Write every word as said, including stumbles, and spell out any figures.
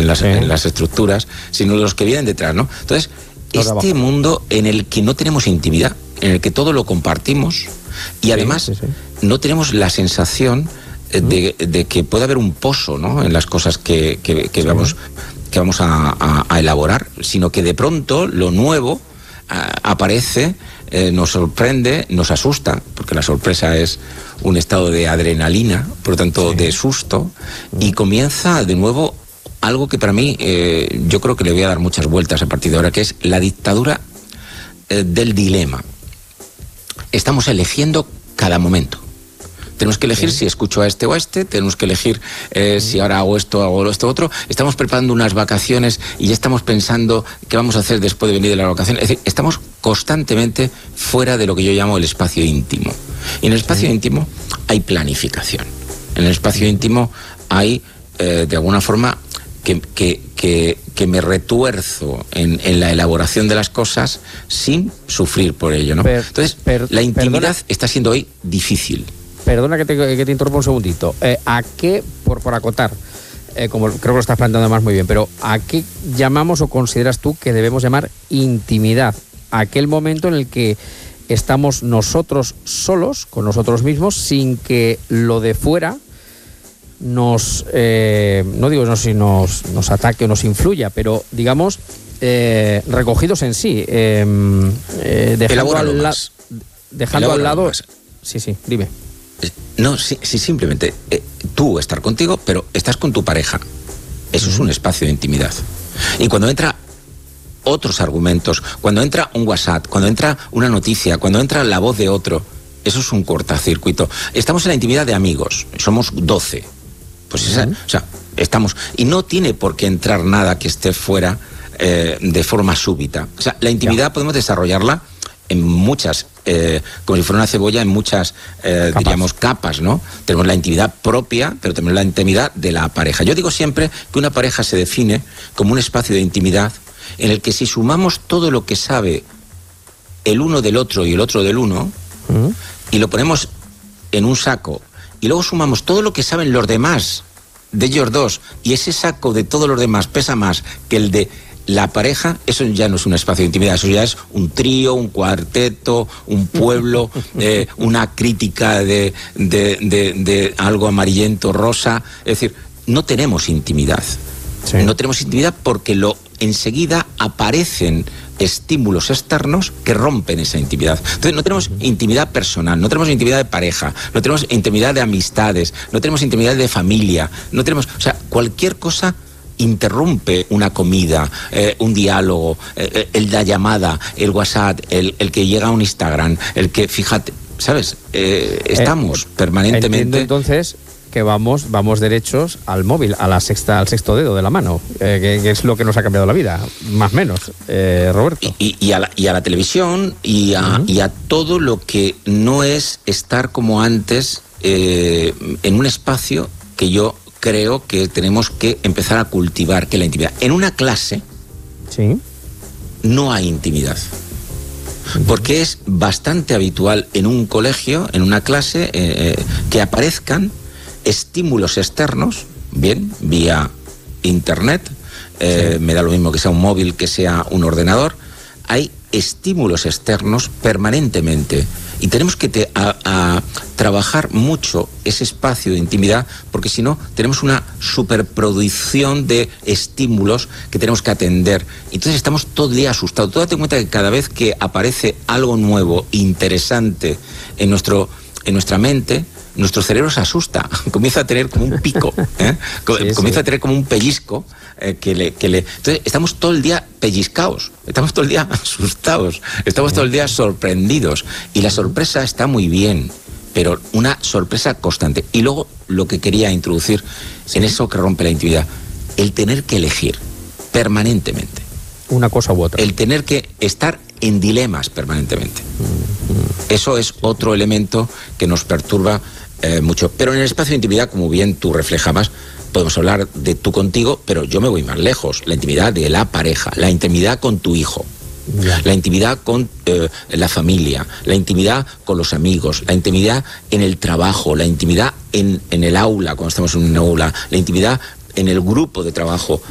en, las, sí. en las estructuras, sino los que vienen detrás, ¿no? Entonces, Los de este abajo. mundo en el que no tenemos intimidad, en el que todo lo compartimos y Sí, además sí, sí. no tenemos la sensación eh, de, de que puede haber un pozo, ¿no?, en las cosas que, que, que Sí. vamos, que vamos a, a, a elaborar, sino que de pronto lo nuevo a, aparece, eh, nos sorprende, nos asusta, porque la sorpresa es un estado de adrenalina, por lo tanto Sí. de susto, y comienza de nuevo algo que para mí, eh, yo creo que le voy a dar muchas vueltas a partir de ahora, que es la dictadura eh, del dilema. Estamos eligiendo cada momento. Tenemos que elegir Sí. si escucho a este o a este, tenemos que elegir eh, si ahora hago esto, hago esto otro. Estamos preparando unas vacaciones y ya estamos pensando qué vamos a hacer después de venir de la vacación. Es decir, estamos constantemente fuera de lo que yo llamo el espacio íntimo. Y en el espacio Sí. íntimo hay planificación. En el espacio íntimo hay, eh, de alguna forma, que, que, que, que me retuerzo en, en la elaboración de las cosas sin sufrir por ello, ¿no? Per, Entonces, per, la intimidad perdona, está siendo hoy difícil. Perdona que te, que te interrumpa un segundito. Eh, ¿A qué, por, por acotar, eh, como creo que lo estás planteando además muy bien, pero ¿a qué llamamos o consideras tú que debemos llamar intimidad? Aquel momento en el que estamos nosotros solos, con nosotros mismos, sin que lo de fuera nos, eh, no digo no si nos, nos ataque o nos influya, pero digamos eh, recogidos en sí, eh, eh, dejando, Elabóralo al, la, más. dejando al Elabóralo lado... más. Sí, sí, dime. No, sí, sí simplemente eh, tú estar contigo, pero estás con tu pareja. Eso uh-huh. es un espacio de intimidad. Y cuando entra otros argumentos, cuando entra un WhatsApp, cuando entra una noticia, cuando entra la voz de otro, eso es un cortacircuito. Estamos en la intimidad de amigos, somos doce. Pues esa, uh-huh. o sea, estamos... Y no tiene por qué entrar nada que esté fuera eh, de forma súbita. O sea, la intimidad ya. podemos desarrollarla en muchas, eh, como si fuera una cebolla, en muchas, eh, capas. diríamos, capas, ¿no? Tenemos la intimidad propia, pero tenemos la intimidad de la pareja. Yo digo siempre que una pareja se define como un espacio de intimidad en el que si sumamos todo lo que sabe el uno del otro y el otro del uno, uh-huh. y lo ponemos en un saco, y luego sumamos todo lo que saben los demás de ellos dos, y ese saco de todos los demás pesa más que el de la pareja, eso ya no es un espacio de intimidad, eso ya es un trío, un cuarteto, un pueblo, eh, una crítica de, de, de, de algo amarillento, rosa. Es decir, no tenemos intimidad. Sí. No tenemos intimidad porque lo enseguida aparecen estímulos externos que rompen esa intimidad. Entonces no tenemos intimidad personal, no tenemos intimidad de pareja, no tenemos intimidad de amistades, no tenemos intimidad de familia, no tenemos, o sea, cualquier cosa interrumpe una comida, eh, un diálogo, eh, el la llamada, el WhatsApp, el, el que llega a un Instagram, el que, fíjate, ¿sabes? Eh, estamos eh, permanentemente... Entiendo entonces que vamos, vamos derechos al móvil, a la sexta, al sexto dedo de la mano, eh, que, que es lo que nos ha cambiado la vida, más o menos, eh, Roberto. Y, y, a la, y a la televisión y a, uh-huh. y a todo lo que no es estar como antes eh, en un espacio que yo creo que tenemos que empezar a cultivar, que la intimidad. En una clase sí. no hay intimidad. Porque es bastante habitual en un colegio, en una clase, eh, que aparezcan estímulos externos, bien, vía internet, eh, sí. me da lo mismo que sea un móvil, que sea un ordenador, hay estímulos externos permanentemente. Y tenemos que te, a, a trabajar mucho ese espacio de intimidad, porque si no, tenemos una superproducción de estímulos que tenemos que atender. Entonces estamos todo el día asustados. Tú date cuenta que cada vez que aparece algo nuevo, interesante en, nuestro, en nuestra mente, nuestro cerebro se asusta, comienza a tener como un pico, ¿eh? sí, comienza sí. a tener como un pellizco eh, que, le, que le... Entonces estamos todo el día pellizcados, estamos todo el día asustados, estamos todo el día sorprendidos, y la sorpresa está muy bien, pero una sorpresa constante. Y luego lo que quería introducir sí. en eso que rompe la intimidad, el tener que elegir permanentemente. Una cosa u otra. El tener que estar en dilemas permanentemente. Eso es otro elemento que nos perturba eh, mucho. Pero en el espacio de intimidad, como bien tú reflejabas, podemos hablar de tú contigo, pero yo me voy más lejos. La intimidad de la pareja, la intimidad con tu hijo, ya. la intimidad con eh, la familia, la intimidad con los amigos, la intimidad en el trabajo, la intimidad en, en el aula, cuando estamos en un aula, la intimidad en el grupo de trabajo.